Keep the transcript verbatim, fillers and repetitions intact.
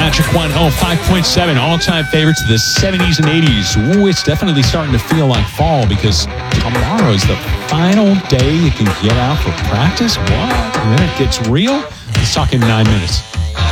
Patrick one oh five point seven, all-time favorites of the seventies and eighties. Ooh, it's definitely starting to feel like fall because tomorrow's the final day you can get out for practice. What? And then it gets real? Let's talk in nine minutes.